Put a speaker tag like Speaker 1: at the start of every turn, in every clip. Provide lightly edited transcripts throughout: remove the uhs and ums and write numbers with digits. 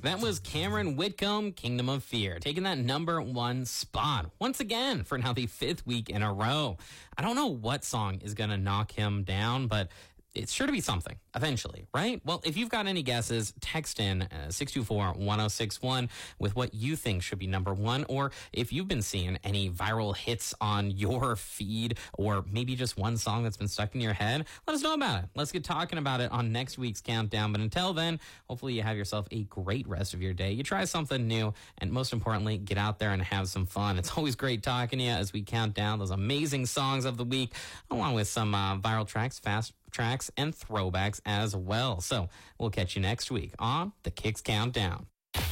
Speaker 1: That was Cameron Whitcomb, Kingdom of Fear, taking that #1 spot once again for now the 5th week in a row. I don't know what song is going to knock him down, but it's sure to be something eventually, right? Well, if you've got any guesses, text in 624-1061 with what you think should be #1, or if you've been seeing any viral hits on your feed, or maybe just one song that's been stuck in your head, let us know about it. Let's get talking about it on next week's countdown. But until then, hopefully you have yourself a great rest of your day. You try something new, and most importantly, get out there and have some fun. It's always great talking to you as we count down those amazing songs of the week, along with some viral tracks, fast tracks, and throwbacks as well. So we'll catch you next week on the Kicks Countdown.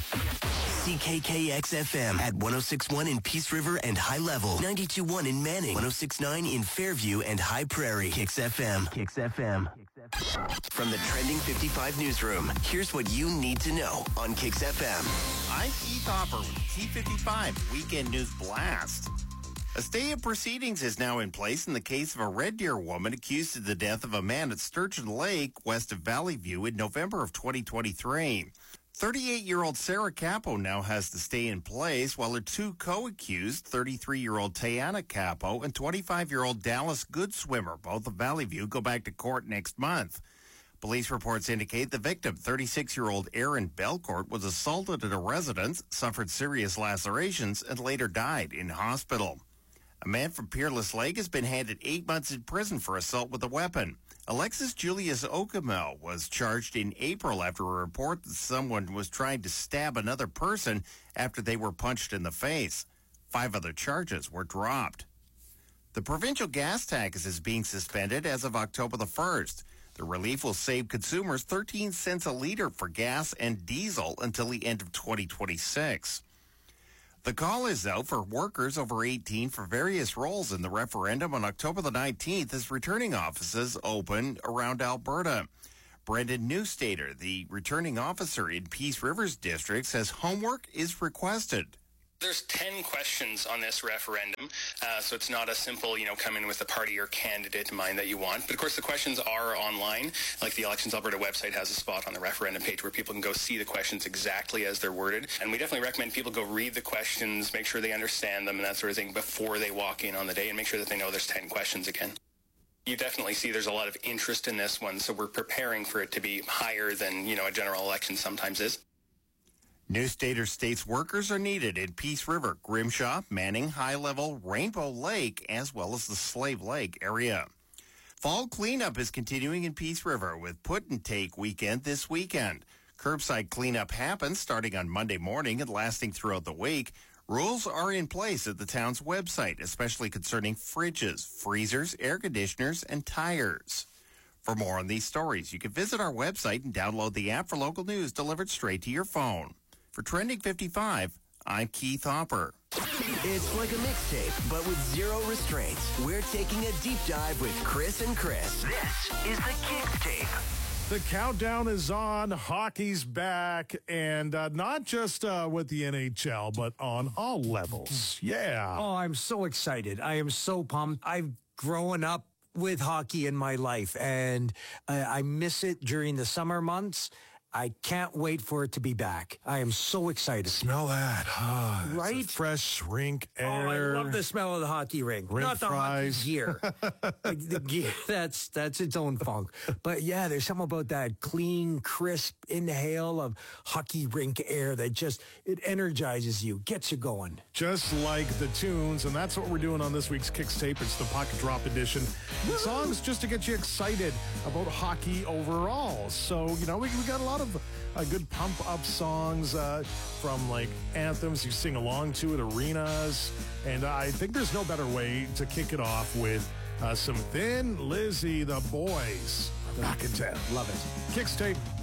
Speaker 2: CKKX-FM at 106.1 in Peace River and High Level, 92.1 in Manning, 106.9 in Fairview and High Prairie. Kicks FM. Kicks FM. From the Trending 55 newsroom, here's what you need to know on Kicks FM.
Speaker 3: I'm Keith Hopper with T55 Weekend News Blast. A stay of proceedings is now in place in the case of a Red Deer woman accused of the death of a man at Sturgeon Lake, west of Valley View, in November of 2023. 38-year-old Sarah Capo now has to stay in place, while her two co-accused, 33-year-old Tayana Capo and 25-year-old Dallas Goodswimmer, both of Valley View, go back to court next month. Police reports indicate the victim, 36-year-old Aaron Belcourt, was assaulted at a residence, suffered serious lacerations, and later died in hospital. A man from Peerless Lake has been handed 8 months in prison for assault with a weapon. Alexis Julius Okamo was charged in April after a report that someone was trying to stab another person after they were punched in the face. 5 other charges were dropped. The provincial gas tax is being suspended as of October the 1st. The relief will save consumers 13 cents a liter for gas and diesel until the end of 2026. The call is out for workers over 18 for various roles in the referendum on October the 19th as returning offices open around Alberta. Brendan Newstater, the returning officer in Peace River's district, says homework is requested.
Speaker 4: There's 10 questions on this referendum, so it's not a simple, come in with a party or candidate in mind that you want. But, of course, the questions are online. Like the Elections Alberta website has a spot on the referendum page where people can go see the questions exactly as they're worded. And we definitely recommend people go read the questions, make sure they understand them and that sort of thing before they walk in on the day, and make sure that they know there's 10 questions again. You definitely see there's a lot of interest in this one, so we're preparing for it to be higher than, a general election sometimes is.
Speaker 3: Newstater states workers are needed in Peace River, Grimshaw, Manning, High Level, Rainbow Lake, as well as the Slave Lake area. Fall cleanup is continuing in Peace River with Put and Take weekend this weekend. Curbside cleanup happens starting on Monday morning and lasting throughout the week. Rules are in place at the town's website, especially concerning fridges, freezers, air conditioners, and tires. For more on these stories, you can visit our website and download the app for local news delivered straight to your phone. For Trending 55, I'm Keith Hopper.
Speaker 2: It's like a mixtape, but with zero restraints. We're taking a deep dive with Chris and Chris. This is the Kicks Tape.
Speaker 5: The countdown is on. Hockey's back, and not just with the NHL, but on all levels. Yeah.
Speaker 6: Oh, I'm so excited. I am so pumped. I've grown up with hockey in my life, and I miss it during the summer months. I can't wait for it to be back. I am so excited.
Speaker 5: Smell that.
Speaker 6: Right?
Speaker 5: It's a fresh rink air.
Speaker 6: Oh, I love the smell of the hockey rink.
Speaker 5: Rink
Speaker 6: Not the
Speaker 5: fries.
Speaker 6: hockey gear. Like the gear, that's its own funk. But yeah, there's something about that clean, crisp inhale of hockey rink air that just, it energizes you, gets you going.
Speaker 5: Just like the tunes, and that's what we're doing on this week's Kicks Tape. It's the Pocket Drop Edition. Songs just to get you excited about hockey overall. So, we got a lot of good pump-up songs from, like, anthems you sing along to at arenas. And I think there's no better way to kick it off with some Thin Lizzy, the boys. Back in town.
Speaker 6: Love it.
Speaker 5: Kicks Tape.